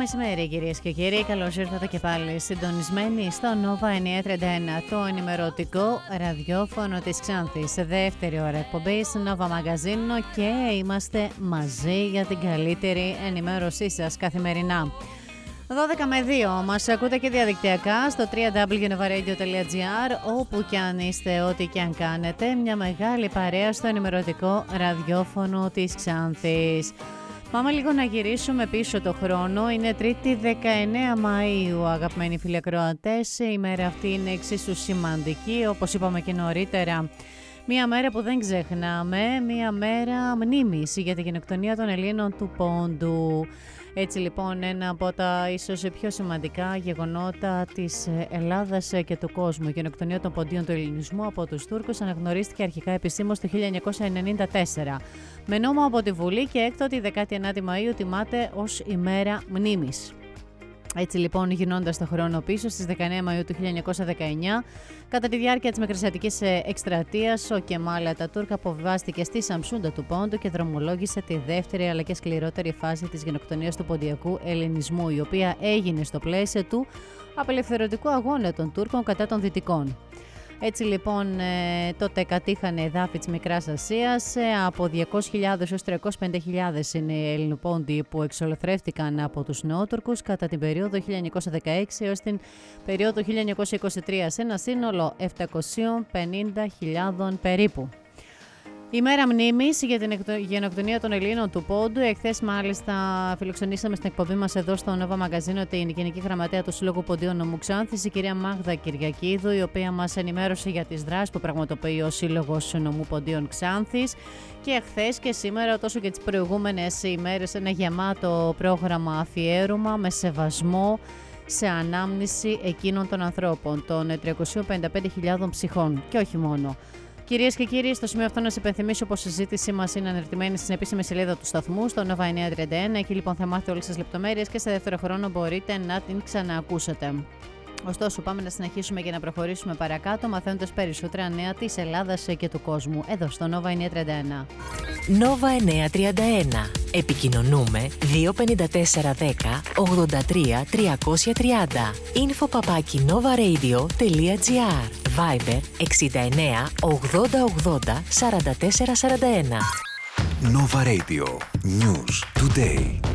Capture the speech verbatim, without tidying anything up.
μεσημέρι, κυρίες και κύριοι. Καλώς ήρθατε και πάλι συντονισμένοι στο Nova εννιακόσια τριάντα ένα, το ενημερωτικό ραδιόφωνο της Ξάνθης. Σε δεύτερη ώρα εκπομπής Nova Μαγκαζίνο και είμαστε μαζί για την καλύτερη ενημέρωσή σας καθημερινά. δώδεκα με δύο μας ακούτε και διαδικτυακά στο double-u double-u double-u τελεία nova radio τελεία gr, όπου και αν είστε, ό,τι και αν κάνετε, μια μεγάλη παρέα στο ενημερωτικό ραδιόφωνο της Ξάνθης. Πάμε λίγο να γυρίσουμε πίσω το χρόνο. Είναι Τρίτη δεκαεννέα Μαΐου, αγαπημένοι φίλοι ακροατές. Η μέρα αυτή είναι εξίσου σημαντική, όπως είπαμε και νωρίτερα. Μία μέρα που δεν ξεχνάμε, μία μέρα μνήμης για τη γενοκτονία των Ελλήνων του Πόντου. Έτσι λοιπόν, ένα από τα ίσως πιο σημαντικά γεγονότα της Ελλάδας και του κόσμου. Η γενοκτονία των Ποντίων του Ελληνισμού από τους Τούρκους αναγνωρίστηκε αρχικά επισήμως το χίλια εννιακόσια ενενήντα τέσσερα. Με νόμο από τη Βουλή και έκτοτε η δεκάτη ενάτη Μαΐου τιμάται ως ημέρα μνήμης. Έτσι λοιπόν, γυρνώντας το χρόνο πίσω, στις δεκαεννέα Μαΐου του χίλια εννιακόσια δεκαεννιά, κατά τη διάρκεια της Μικρασιατικής εκστρατείας, ο Κεμάλ Ατατούρκ αποβιβάστηκε στη Σαμσούντα του Πόντου και δρομολόγησε τη δεύτερη αλλά και σκληρότερη φάση της γενοκτονίας του ποντιακού ελληνισμού, η οποία έγινε στο πλαίσιο του απελευθερωτικού αγώνα των Τούρκων κατά των Δυτικών. Έτσι λοιπόν, τότε κατήχαν εδάφη της Μικράς Ασίας. Από διακόσιες χιλιάδες έως τριακόσιες πενήντα χιλιάδες είναι οι Ελληνοπόντιοι που εξολοθρεύτηκαν από τους Νεότουρκους κατά την περίοδο χίλια εννιακόσια δεκαέξι έως την περίοδο χίλια εννιακόσια είκοσι τρία, σε ένα σύνολο επτακόσιες πενήντα χιλιάδες περίπου. Η μέρα μνήμης για την γενοκτονία των Ελλήνων του Πόντου. Εχθές, μάλιστα, φιλοξενήσαμε στην εκπομπή μας εδώ στο Nova Μαγκαζίνο την Γενική Γραμματέα του Συλλόγου Ποντίων Νομού Ξάνθης, η κυρία Μάγδα Κυριακίδου, η οποία μας ενημέρωσε για τις δράσεις που πραγματοποιεί ο Σύλλογος Νομού Ποντίων Ξάνθης. Και εχθές και σήμερα, τόσο και τις προηγούμενες ημέρες, ένα γεμάτο πρόγραμμα αφιέρωμα με σεβασμό σε ανάμνηση εκείνων των ανθρώπων, των τριακοσίων πενήντα πέντε χιλιάδων ψυχών. Και όχι μόνο. Κυρίες και κύριοι, στο σημείο αυτό να σας υπενθυμίσω πως η συζήτησή μας είναι αναρτημένη στην επίσημη σελίδα του σταθμού, στο Nova εννιακόσια τριάντα ένα. Εκεί λοιπόν θα μάθετε όλες τις λεπτομέρειες και σε δεύτερο χρόνο μπορείτε να την ξαναακούσετε. Ωστόσο, πάμε να συνεχίσουμε και να προχωρήσουμε παρακάτω, μαθαίνοντας περισσότερα νέα της Ελλάδας και του κόσμου, εδώ στο Nova εννιακόσια τριάντα ένα. Nova εννιακόσια τριάντα ένα. Επικοινωνούμε δύο πέντε τέσσερα δέκα ογδόντα τρία τριακόσια τριάντα. Info παπάκι novaradio τελεία gr. Viber εξήντα εννέα ογδόντα ογδόντα σαράντα τέσσερα σαράντα ένα. Nova Radio. News Today.